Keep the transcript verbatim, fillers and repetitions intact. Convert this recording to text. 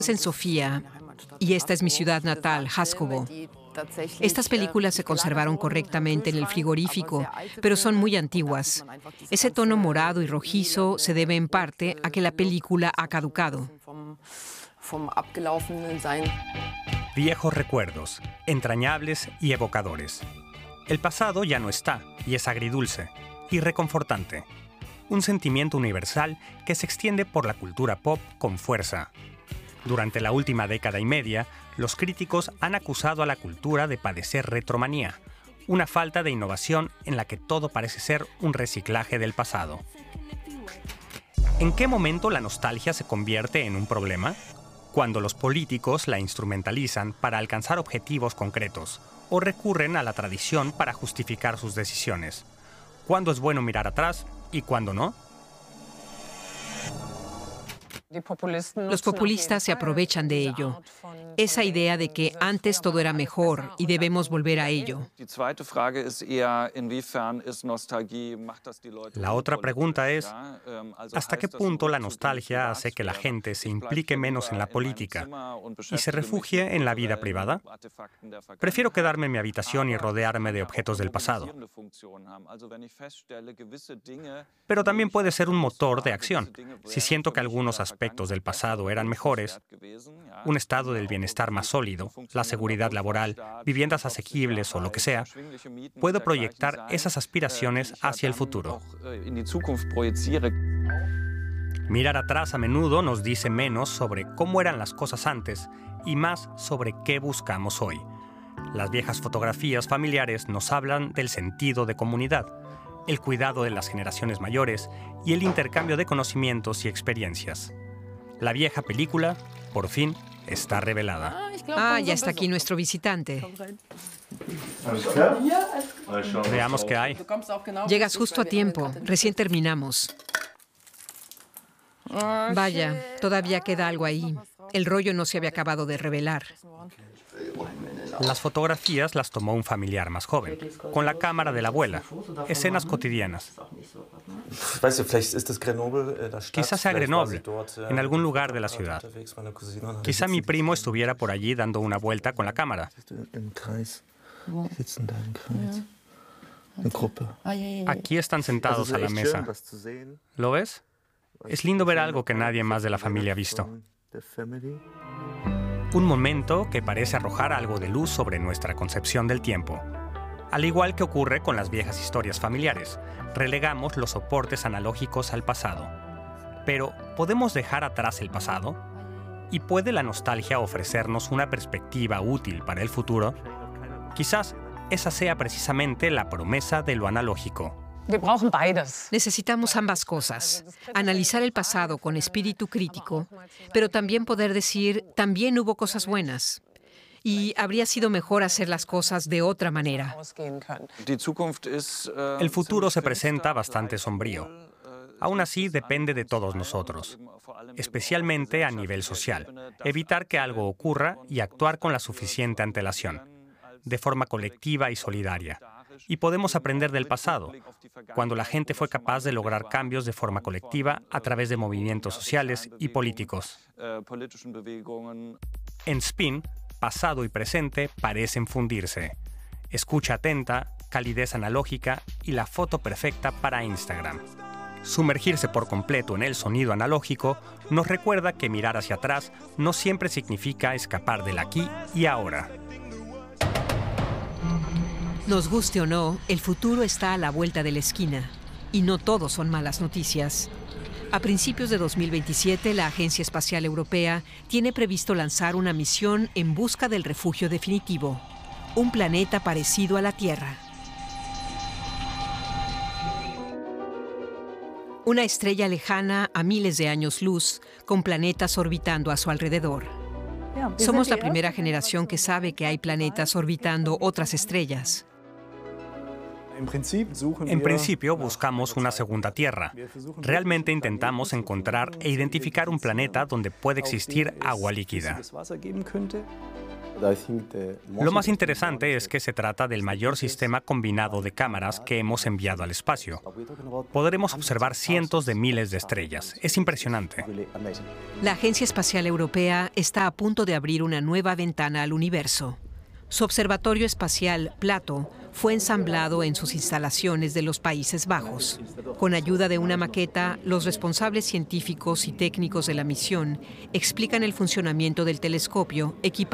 en Sofía y esta es mi ciudad natal, Haskovo. Estas películas se conservaron correctamente en el frigorífico, pero son muy antiguas. Ese tono morado y rojizo se debe en parte a que la película ha caducado. Viejos recuerdos, entrañables y evocadores. El pasado ya no está y es agridulce y reconfortante. Un sentimiento universal que se extiende por la cultura pop con fuerza. Durante la última década y media, los críticos han acusado a la cultura de padecer retromanía, una falta de innovación en la que todo parece ser un reciclaje del pasado. ¿En qué momento la nostalgia se convierte en un problema? Cuando los políticos la instrumentalizan para alcanzar objetivos concretos o recurren a la tradición para justificar sus decisiones. ¿Cuándo es bueno mirar atrás y cuándo no? Los populistas se aprovechan de ello. Esa idea de que antes todo era mejor y debemos volver a ello. La otra pregunta es, ¿hasta qué punto la nostalgia hace que la gente se implique menos en la política y se refugie en la vida privada? Prefiero quedarme en mi habitación y rodearme de objetos del pasado. Pero también puede ser un motor de acción. Si siento que algunos aspectos del pasado eran mejores, un estado del bienestar más sólido, la seguridad laboral, viviendas asequibles o lo que sea, puedo proyectar esas aspiraciones hacia el futuro. Mirar atrás a menudo nos dice menos sobre cómo eran las cosas antes y más sobre qué buscamos hoy. Las viejas fotografías familiares nos hablan del sentido de comunidad, el cuidado de las generaciones mayores y el intercambio de conocimientos y experiencias. La vieja película, por fin, está revelada. Ah, ya está aquí nuestro visitante. Veamos qué hay. Llegas justo a tiempo. Recién terminamos. Vaya, todavía queda algo ahí. El rollo no se había acabado de revelar. Las fotografías las tomó un familiar más joven, con la cámara de la abuela. Escenas cotidianas. Quizás sea Grenoble, en algún lugar de la ciudad. Quizá mi primo estuviera por allí dando una vuelta con la cámara. Aquí están sentados a la mesa. ¿Lo ves? Es lindo ver algo que nadie más de la familia ha visto. Un momento que parece arrojar algo de luz sobre nuestra concepción del tiempo. Al igual que ocurre con las viejas historias familiares, relegamos los soportes analógicos al pasado. Pero, ¿podemos dejar atrás el pasado? ¿Y puede la nostalgia ofrecernos una perspectiva útil para el futuro? Quizás esa sea precisamente la promesa de lo analógico. Necesitamos ambas cosas. Analizar el pasado con espíritu crítico, pero también poder decir, también hubo cosas buenas. Y habría sido mejor hacer las cosas de otra manera. El futuro se presenta bastante sombrío. Aún así, depende de todos nosotros, especialmente a nivel social. Evitar que algo ocurra y actuar con la suficiente antelación, de forma colectiva y solidaria. Y podemos aprender del pasado, cuando la gente fue capaz de lograr cambios de forma colectiva a través de movimientos sociales y políticos. En Spin, pasado y presente parecen fundirse. Escucha atenta, calidez analógica y la foto perfecta para Instagram. Sumergirse por completo en el sonido analógico nos recuerda que mirar hacia atrás no siempre significa escapar del aquí y ahora. Nos guste o no, el futuro está a la vuelta de la esquina. Y no todo son malas noticias. A principios de dos mil veintisiete, la Agencia Espacial Europea tiene previsto lanzar una misión en busca del refugio definitivo, un planeta parecido a la Tierra. Una estrella lejana a miles de años luz, con planetas orbitando a su alrededor. Somos la primera generación que sabe que hay planetas orbitando otras estrellas. En principio buscamos una segunda Tierra. Realmente intentamos encontrar e identificar un planeta donde puede existir agua líquida. Lo más interesante es que se trata del mayor sistema combinado de cámaras que hemos enviado al espacio. Podremos observar cientos de miles de estrellas. Es impresionante. La Agencia Espacial Europea está a punto de abrir una nueva ventana al universo. Su observatorio espacial, Plato, fue ensamblado en sus instalaciones de los Países Bajos. Con ayuda de una maqueta, los responsables científicos y técnicos de la misión explican el funcionamiento del telescopio equipado